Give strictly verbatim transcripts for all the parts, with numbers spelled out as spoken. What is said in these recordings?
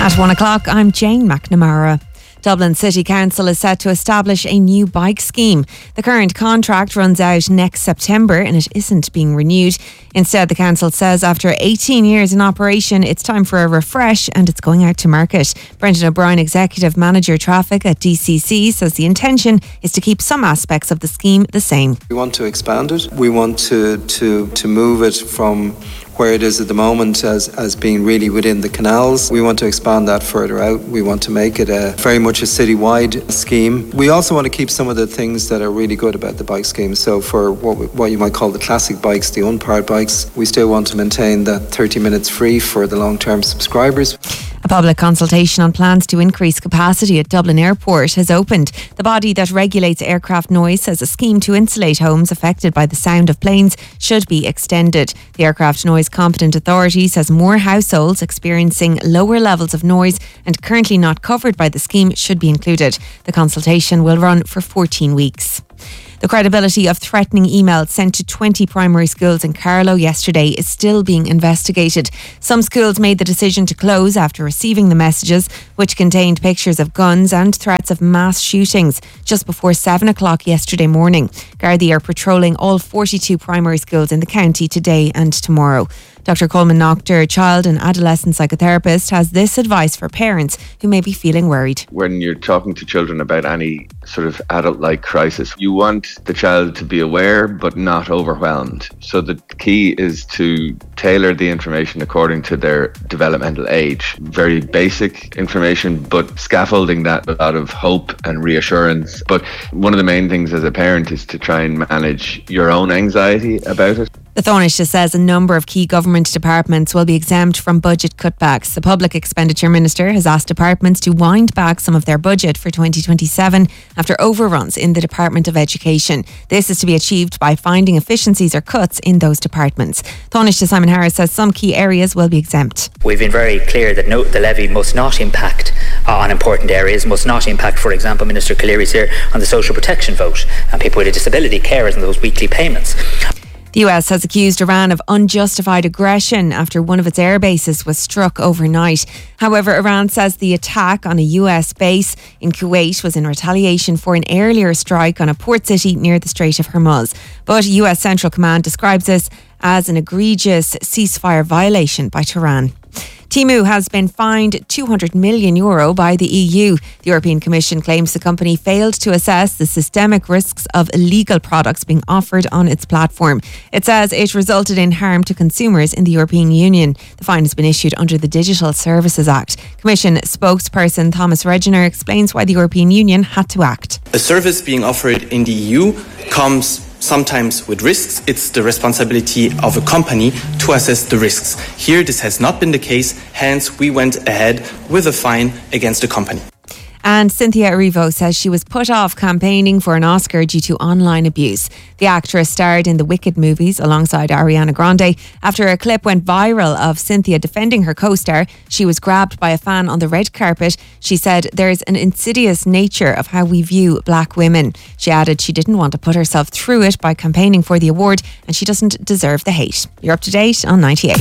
At one o'clock, I'm Jane McNamara. Dublin City Council is set to establish a new bike scheme. The current contract runs out next September and it isn't being renewed. Instead, the council says after eighteen years in operation, it's time for a refresh and it's going out to market. Brendan O'Brien, Executive Manager Traffic at D C C, says the intention is to keep some aspects of the scheme the same. We want to expand it. We want to, to, to move it from where it is at the moment as, as being really within the canals. We want to expand that further out. We want to make it a very much a citywide scheme. We also want to keep some of the things that are really good about the bike scheme. So for what, we, what you might call the classic bikes, the unpowered bikes, we still want to maintain that thirty minutes free for the long-term subscribers. A public consultation on plans to increase capacity at Dublin Airport has opened. The body that regulates aircraft noise says a scheme to insulate homes affected by the sound of planes should be extended. The Aircraft Noise Competent Authority says more households experiencing lower levels of noise and currently not covered by the scheme should be included. The consultation will run for fourteen weeks. The credibility of threatening emails sent to twenty primary schools in Carlow yesterday is still being investigated. Some schools made the decision to close after receiving the messages, which contained pictures of guns and threats of mass shootings, just before seven o'clock yesterday morning. Gardaí are patrolling all forty-two primary schools in the county today and tomorrow. Doctor Coleman Noctor, child and adolescent psychotherapist, has this advice for parents who may be feeling worried. When you're talking to children about any sort of adult-like crisis, you want the child to be aware but not overwhelmed. So the key is to tailor the information according to their developmental age. Very basic information, but scaffolding that with a lot of hope and reassurance. But one of the main things as a parent is to try and manage your own anxiety about it. The Taoiseach says a number of key government departments will be exempt from budget cutbacks. The Public Expenditure Minister has asked departments to wind back some of their budget for twenty twenty-seven after overruns in the Department of Education. This is to be achieved by finding efficiencies or cuts in those departments. Taoiseach Simon Harris says some key areas will be exempt. We've been very clear that no, the levy must not impact uh, on important areas, must not impact, for example, Minister Cleary's here on the social protection vote and people with a disability, carers and those weekly payments. The U S has accused Iran of unjustified aggression after one of its air bases was struck overnight. However, Iran says the attack on a U S base in Kuwait was in retaliation for an earlier strike on a port city near the Strait of Hormuz. But U S Central Command describes this as an egregious ceasefire violation by Tehran. Temu has been fined two hundred million euro by the E U. The European Commission claims the company failed to assess the systemic risks of illegal products being offered on its platform. It says it resulted in harm to consumers in the European Union. The fine has been issued under the Digital Services Act. Commission spokesperson Thomas Reginer explains why the European Union had to act. A service being offered in the E U comes sometimes with risks. It's the responsibility of a company to assess the risks. Here, this has not been the case, hence we went ahead with a fine against the company. And Cynthia Erivo says she was put off campaigning for an Oscar due to online abuse. The actress starred in the Wicked movies alongside Ariana Grande. After a clip went viral of Cynthia defending her co-star, she was grabbed by a fan on the red carpet. She said there's an insidious nature of how we view black women. She added she didn't want to put herself through it by campaigning for the award and she doesn't deserve the hate. You're up to date on ninety-eight.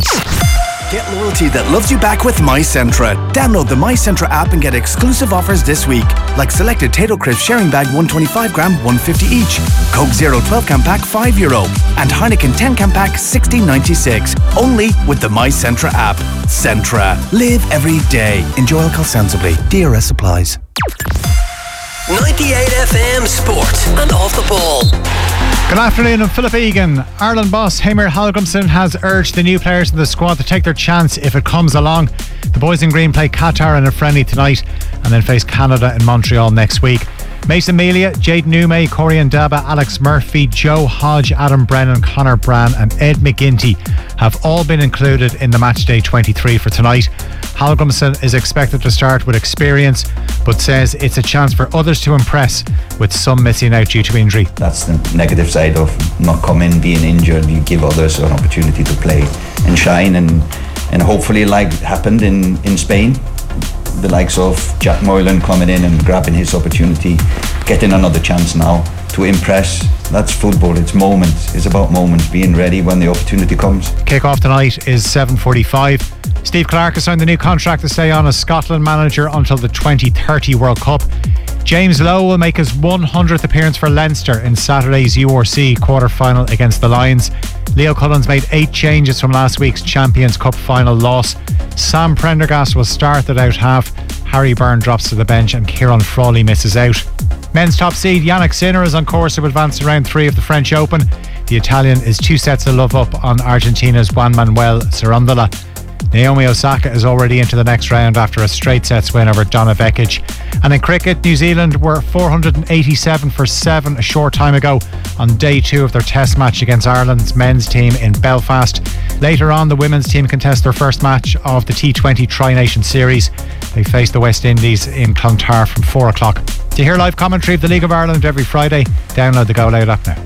Get loyalty that loves you back with MyCentra. Download the MyCentra app and get exclusive offers this week, like selected Tato Crisp sharing bag one twenty-five gram, one fifty each, Coke Zero twelve can pack five euro, and Heineken ten can pack sixteen ninety-six. Only with the MyCentra app. Centra. Live every day. Enjoy alcohol sensibly. D R S applies. ninety-eight F M Sport and Off the Ball. Good afternoon, I'm Philip Egan. Ireland boss Heimir Hallgrímsson has urged the new players in the squad to take their chance if it comes along. The boys in green play Qatar in a friendly tonight and then face Canada in Montreal next week. Mason Melia, Jade Nume, Corey Ndaba, Alex Murphy, Joe Hodge, Adam Brennan, Conor Brann and Ed McGinty have all been included in the matchday twenty-three for tonight. Hallgrímsson is expected to start with experience, but says it's a chance for others to impress, with some missing out due to injury. That's the negative side of not coming, being injured. You give others an opportunity to play and shine, and, and hopefully, like happened in, in Spain, the likes of Jack Moylan coming in and grabbing his opportunity, getting another chance now to impress. That's football, it's moments, it's about moments, being ready when the opportunity comes. Kick-off tonight is seven forty-five. Steve Clarke has signed the new contract to stay on as Scotland manager until the twenty thirty World Cup. James Lowe will make his one hundredth appearance for Leinster in Saturday's U R C quarter-final against the Lions. Leo Cullen's made eight changes from last week's Champions Cup final loss. Sam Prendergast will start at out half. Harry Byrne drops to the bench and Kieran Frawley misses out. Men's top seed Yannick Sinner is on course to advance to round three of the French Open. The Italian is two sets of love up on Argentina's Juan Manuel Cirondola. Naomi Osaka is already into the next round after a straight sets win over Donna Vekic. And in cricket, New Zealand were four hundred eighty-seven for seven a short time ago on day two of their test match against Ireland's men's team in Belfast. Later on, the women's team contest their first match of the T twenty Tri-Nation Series. They face the West Indies in Clontarf from four o'clock. To hear live commentary of the League of Ireland every Friday, download the Go Loud app now.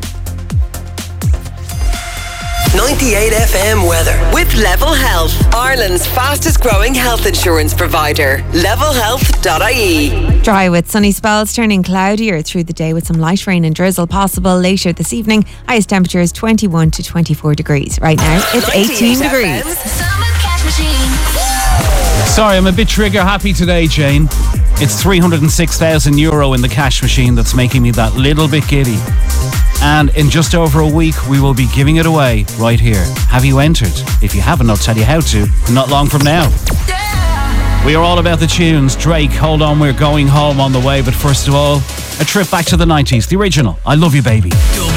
ninety-eight F M weather with Level Health, Ireland's fastest growing health insurance provider. level health dot I E. Dry with sunny spells turning cloudier through the day with some light rain and drizzle possible later this evening. Highest temperature is twenty-one to twenty-four degrees. Right now it's eighteen degrees. Sorry, I'm a bit trigger happy today, Jane. It's three hundred six thousand euro in the cash machine that's making me that little bit giddy. And in just over a week, we will be giving it away right here. Have you entered? If you haven't, I'll tell you how to, not long from now. We are all about the tunes. Drake, Hold On, We're Going Home on the way. But first of all, a trip back to the nineties, the original I Love You Baby.